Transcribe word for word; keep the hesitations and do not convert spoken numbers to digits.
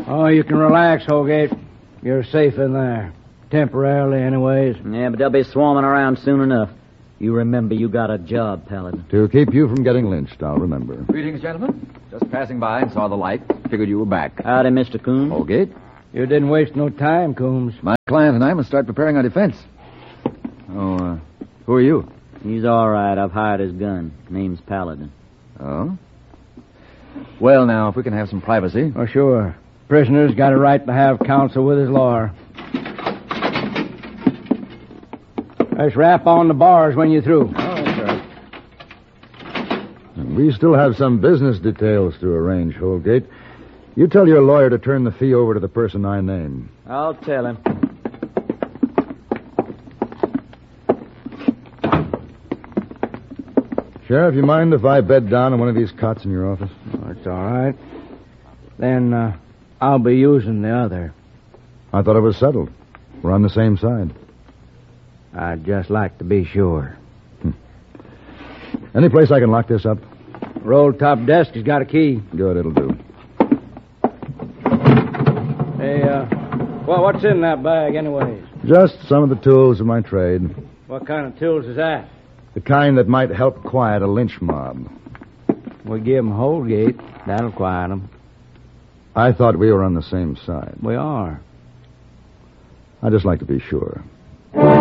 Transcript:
Oh, you can relax, Holgate. You're safe in there. Temporarily, anyways. Yeah, but they'll be swarming around soon enough. You remember you got a job, Paladin. To keep you from getting lynched, I'll remember. Greetings, gentlemen. Just passing by and saw the light. Figured you were back. Howdy, Mister Coombs. Holgate. You didn't waste no time, Coombs. My client and I must start preparing our defense. Oh, uh, who are you? He's all right. I've hired his gun. Name's Paladin. Oh? Well, now, if we can have some privacy. Oh, sure. Prisoner's got a right to have counsel with his lawyer. Just rap on the bars when you're through. Oh, that's right. We still have some business details to arrange, Holgate. You tell your lawyer to turn the fee over to the person I name. I'll tell him. Sheriff, you mind if I bed down on one of these cots in your office? Oh, it's all right. Then uh, I'll be using the other. I thought it was settled. We're on the same side. I'd just like to be sure. Hmm. Any place I can lock this up? Roll top desk has got a key. Good, it'll do. Hey, uh, well, what's in that bag anyways? Just some of the tools of my trade. What kind of tools is that? The kind that might help quiet a lynch mob. We give 'em Holgate. That'll quiet 'em. I thought we were on the same side. We are. I'd just like to be sure.